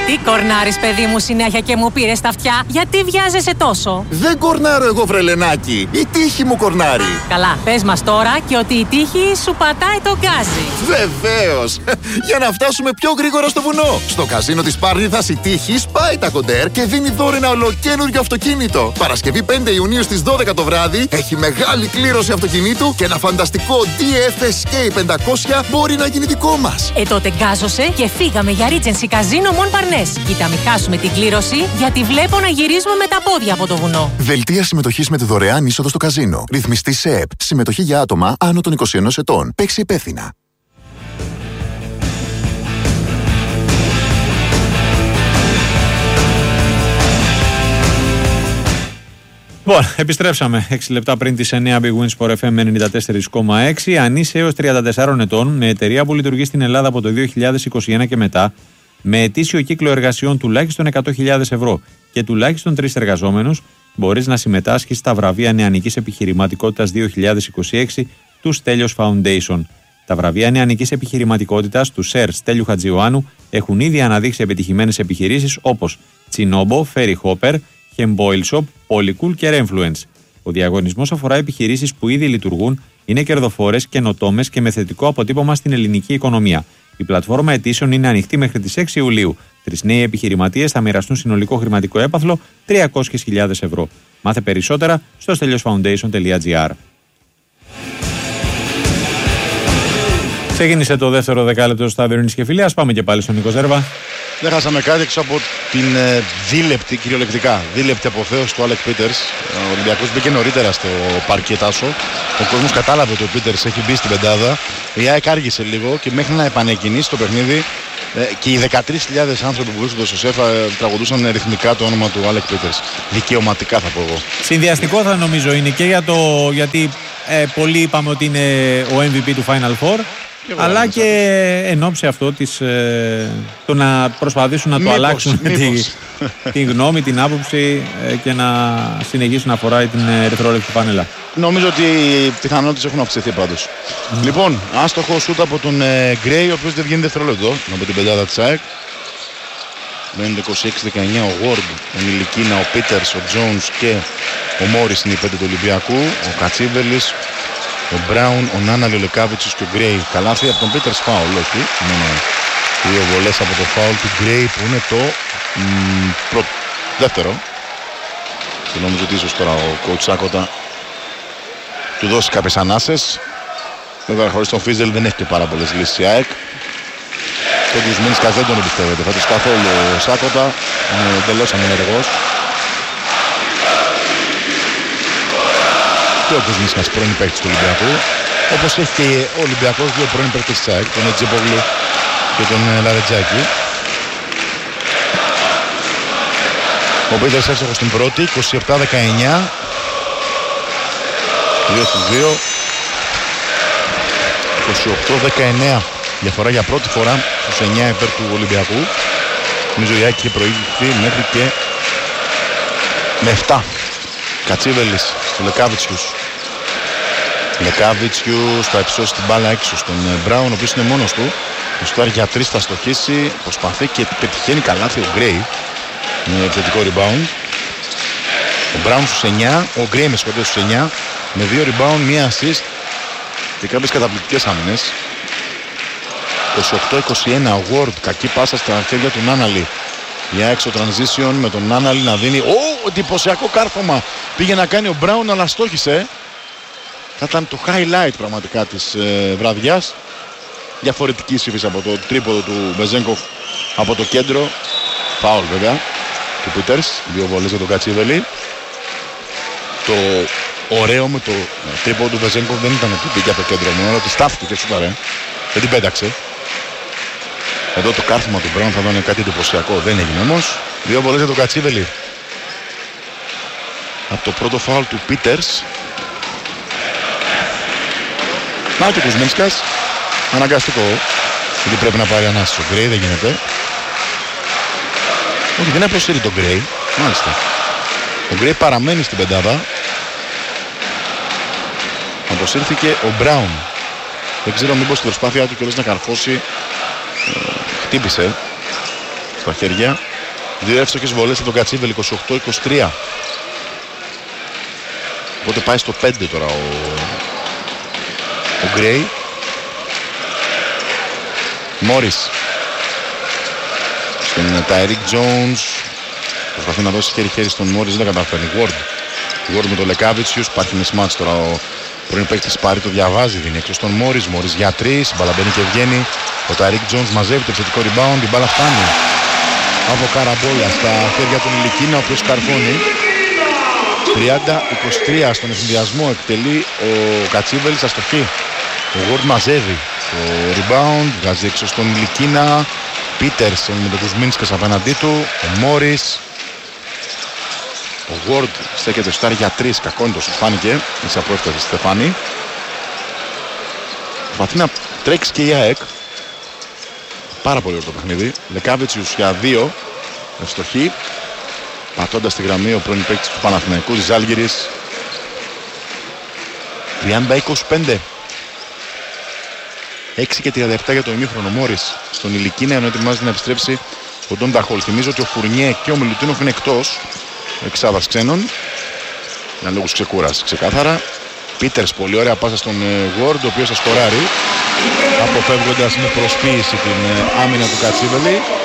Τι κορνάρεις, παιδί μου, συνέχεια και μου πήρες τα αυτιά? Γιατί βιάζεσαι τόσο? Δεν κορνάρω εγώ, βρελενάκι. Η τύχη μου κορνάρει. Καλά, πες μας τώρα και ότι η τύχη σου πατάει τον γκάζι. Βεβαίως. Για να φτάσουμε πιο γρήγορα στο βουνό. Στο καζίνο της Πάρνηθας η τύχη σπάει τα κοντέρ και δίνει δώρο ένα ολοκαίνουργιο αυτοκίνητο. Παρασκευή 5 Ιουνίου στις 12 το βράδυ έχει μεγάλη κλήρωση αυτοκινήτου και ένα φανταστικό DF Escape 500 μπορεί να γίνει δικό μας. Τότε γκάζωσε και φύγαμε για Regency Casino Montparnasse. Κοίτα, μην χάσουμε την κλήρωση, γιατί βλέπω να γυρίζουμε με τα πόδια από το βουνό. Δελτία συμμετοχής με τη δωρεάν είσοδο στο καζίνο. Ρυθμιστή σε ΕΠ. Συμμετοχή για άτομα άνω των 21 ετών. Παίξει υπεύθυνα. Λοιπόν, επιστρέψαμε 6 λεπτά πριν τις 9. Big Wins for FM 94,6. Αν είσαι έως 34 ετών, με εταιρεία που λειτουργεί στην Ελλάδα από το 2021 και μετά, με ετήσιο κύκλο εργασιών τουλάχιστον 100.000 ευρώ και τουλάχιστον 3 εργαζόμενους, μπορείς να συμμετάσχεις στα βραβεία νεανικής επιχειρηματικότητας 2026 του Στέλιος Foundation. Τα βραβεία νεανικής επιχειρηματικότητας του ΣΕΡ Στέλιου Χατζιωάννου έχουν ήδη αναδείξει επιτυχημένες επιχειρήσεις όπως Τσινόμπο, Ferry Hopper, Hemboil Shop, Polycool και Renfluence. Ο διαγωνισμός αφορά επιχειρήσεις που ήδη λειτουργούν, είναι κερδοφόρες, καινοτόμες και με θετικό αποτύπωμα στην ελληνική οικονομία. Η πλατφόρμα αιτήσεων είναι ανοιχτή μέχρι τις 6 Ιουλίου. 3 νέοι επιχειρηματίες θα μοιραστούν συνολικό χρηματικό έπαθλο 300.000 ευρώ. Μάθε περισσότερα στο steliosfoundation.gr. Ξεκίνησε το δεύτερο δεκάλεπτο στο στάδιο Ειρήνης και Φιλίας. Πάμε και πάλι στον Νίκο Ζέρβα. Δεν χάσαμε κάτι έξω από την δίλεπτη, κυριολεκτικά δίλεπτη αποθέωση του Άλεκ Πίτερς. Ο Ολυμπιακός μπήκε νωρίτερα στο παρκετάσο. Ο κόσμος κατάλαβε ότι ο Πίτερς έχει μπει στην πεντάδα. Η ΑΕΚ άργησε λίγο και μέχρι να επανεκκινήσει το παιχνίδι και οι 13.000 άνθρωποι που βρίσκονται στο ΣΕΦ τραγουδούσαν ρυθμικά το όνομα του Άλεκ Πίτερς. Δικαιωματικά θα πω εγώ. Συνδυαστικό θα νομίζω είναι και γιατί πολλοί είπαμε ότι είναι ο MVP του Final Four. Αλλά και εν ώψη αυτό το να προσπαθήσουν να το αλλάξουν την γνώμη, την άποψη και να συνεχίσουν να φοράει την ερυθρόλευκη φανέλα. Νομίζω ότι οι πιθανότητες έχουν αυξηθεί πάντως. Λοιπόν, άστοχο σούτ από τον Γκρέι, ο οποίος δεν βγαίνει δευτερόλεπτο από την πεντάδα της ΑΕΚ. Μένουν 26-19 ο Γουόρντ, ο Νιλικίνα, ο Πίτερς, ο Τζόουνς και ο Μόρις είναι οι 5 του Ολυμπιακού, ο Κατσίβελης, ο Μπράουν, ο Νάναλη, ο Λεκάβιτσος και ο Γκρέι. Καλάθι από τον Πίτερς φάουλ, όχι. Μόνο 2 βολές από το φάουλ του Γκρέι που είναι το δεύτερο. Και νομίζω ότι ίσως τώρα ο coach Σάκοτα του δώσει κάποιες ανάσες. Βέβαια χωρίς τον Φίζελ δεν έχει και πάρα πολλές λύσεις η ΑΕΚ. Και ο Κουσμίνσκας δεν τον εμπιστεύεται φέτος καθόλου ο Σάκοτα. Είναι εντελώς ανενεργός. Και ο Κουσμίνσκας πρώην παίκτης του Ολυμπιακού. Όπως έχει και ο Ολυμπιακός 2 πρώην παίκτες της ΑΕΚ, τον Ετζιμπόγλου και τον Λαρετζάκη. Ο Πίτερς εύστοχος στην πρώτη, 27-19. 2 στους 2. 28-19. Διαφορά για πρώτη φορά στους 9 υπέρ του Ολυμπιακού. Νομίζω η ΑΕΚ είχε προηγηθεί μέχρι και με 7. Κατσίβελης, ο Λεκάβιτσιους. Λεκάβιτσιους θα υψώσει την μπάλα έξω στον Μπράουν, ο οποίος είναι μόνος του. Ο Στάρ για 3 θα στοχίσει, προσπαθεί και πετυχαίνει καλάθι ο Γκρέι. Με επιθετικό rebound. Ο Μπράουν στους 9, ο Γκρέι με συγχωρείτε στους 9. Με 2 rebound, 1 assist και κάποιες καταπληκτικές άμυνες. 28-21, ο Ward, κακή πάσα στα χέρια του Νάναλη. Για έξω transition με τον Νάναλη να δίνει. Εντυπωσιακό κάρφωμα. Πήγε να κάνει ο Μπράουν αλλά στόχισε. Θα ήταν το highlight πραγματικά της βραδιάς. Διαφορετική σύμφυση από το τρίποδο του Μπεζένκοφ από το κέντρο. Φάουλ βέβαια του Πίτερς. 2 βολές για τον Κατσίβελη. Το ωραίο με το τρίποδο του Μπεζένκοφ δεν ήταν ότι πήγε από το κέντρο μόνο, ότι στάθηκε και σούταρε. Δεν την πέταξε. Εδώ το κάρφωμα του Μπράουν θα δώσει κάτι εντυπωσιακό. Δεν έγινε όμως. 2 βολές για τον Κατσίβελη. Από το πρώτο φάουλ του Πίτερς. Να και ο Κουσμίνσκας. Αναγκαστικό. Γιατί πρέπει να πάρει ανάσταση ο Γκρέι. Δεν γίνεται. Όχι, δεν αποσύρει τον Γκρέι. Μάλιστα. Ο Γκρέι παραμένει στην πεντάδα. Αποσύρθηκε ο Μπράουν. Δεν ξέρω μήπως στην προσπάθειά του κιόλας να καρφώσει χτύπησε. στα χέρια. Δύο εύστοχες βολές από τον Κατσίβελ, 28-23. Οπότε πάει στο 5 τώρα ο Γκρέι. Μόρις στον Τάιρικ Τζόουνς. Προσπαθεί να δώσει χέρι-χέρι στον Μόρις, δεν τα καταφέρνει. Ward με τον Λεκάβιτσιους. Υπάρχει μισμάτς τώρα. Ο πρώην παίκτης Πάρη το διαβάζει, δίνει έξω στον Μόρις. Μόρις για 3, μπάλα μπαίνει και βγαίνει. Ο Τάιρικ Τζόουνς μαζεύει το επιθετικό rebound, η μπάλα φτάνει από Καραμπόλα στα χέρια του Νιλικίνα, ο οποίος καρφώνει. 30-23 στον ευθυνδιασμό εκτελεί ο Κατσίβελης, αστοχή. Ο Ward μαζεύει το rebound, βγάζει έξω στον Νιλικίνα. Πίτερσον με τον Κουσμίνσκας απέναντί του. Ο Μόρις. Ο Ward στέκεται στο για 3, κακό είναι το σου φάνηκε. Είσαι απρόσταση Στεφάνη. Προσπαθεί να τρέξει και η ΑΕΚ. Πάρα πολύ ωραίο το παιχνίδι. Λεκάβιτσιους για 2. Ευστοχή. Πατώντας τη γραμμή ο πρώην παίκτης του Παναθηναϊκού της Ζάλγκιρης. 30-25. 6 και 37 για το ημίχρονο. Μόρις στον Ηλικίνα, ενώ ετοιμάζεται να επιστρέψει ο Ντόντα Χολ. Θυμίζω ότι ο Φουρνιέ και ο Μιλουτίνοφ είναι εκτός εξάδας ξένων για λόγους ξεκούρασης ξεκάθαρα. Πίτερς, πολύ ωραία πάσα στον Ward, ο οποίος θα σκοράρει αποφεύγοντας με προσποίηση την άμυνα του Κατσίβελη.